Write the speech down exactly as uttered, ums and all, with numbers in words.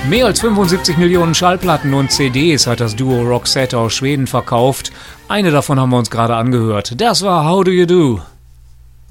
Mehr als fünfundsiebzig Millionen Schallplatten und C Ds hat das Duo Roxette aus Schweden verkauft. Eine davon haben wir uns gerade angehört. Das war How Do You Do?